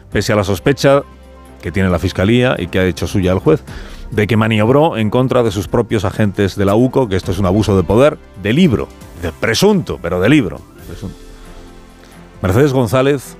pese a la sospecha que tiene la Fiscalía y que ha hecho suya el juez, de que maniobró en contra de sus propios agentes de la UCO, que esto es un abuso de poder, de libro, de presunto, pero de libro. Presunto. Mercedes González